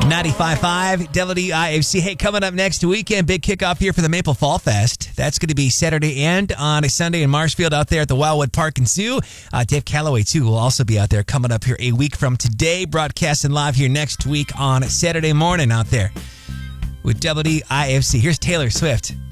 95.5 WIFC. Hey, coming up next weekend, big kickoff here for the Maple Fall Fest. That's going to be Saturday and on a Sunday in Marshfield out there at the Wildwood Park and Zoo. Dave Calloway, too, will also be out there coming up here a week from today, broadcasting live here next week on Saturday morning out there with WIFC. Here's Taylor Swift.